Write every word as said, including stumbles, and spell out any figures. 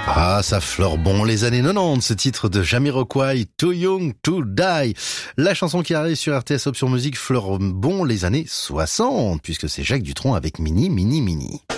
Ah, ça fleure bon les années quatre-vingt-dix, ce titre de Jamiroquai, Too Young to Die. La chanson qui arrive sur R T S Option Musique fleure bon les années soixante, puisque c'est Jacques Dutronc avec Mini, Mini, Mini.